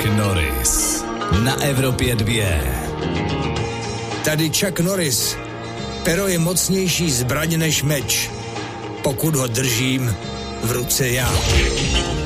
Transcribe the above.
Chuck Norris na Evropě 2. Tady Chuck Norris. Pero je mocnější zbraň než meč, pokud ho držím v ruce já.